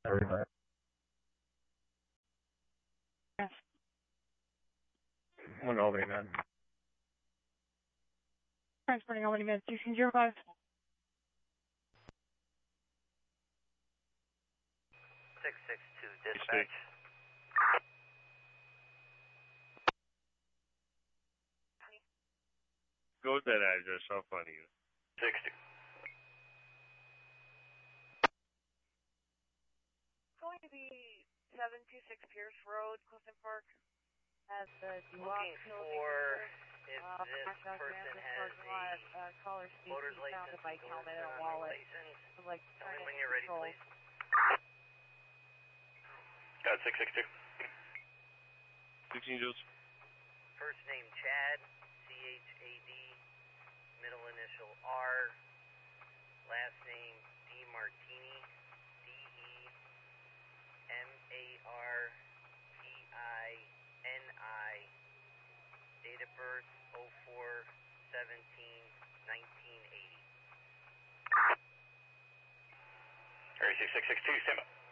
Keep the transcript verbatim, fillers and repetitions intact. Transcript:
Everybody. One Albany, man. Transporting Albany, man. sixteen zero five. six six two, dispatch. Go with that address, I'll find you. sixty. Going to be seven two six Pierce Road, Clifton Park. As the Looking for if uh, this person has lot, uh, a caller motor's found a license, bike endorsement helmet and a on their wallet. license. So, like, Tell me trying when to you're ready, control. please. Got six six two. sixteen Jules. First name Chad, C H A D, middle initial R, last name D Martini, D E M A R T I N I, date of birth oh four seventeen nineteen eighty. Area six six six two, stand by.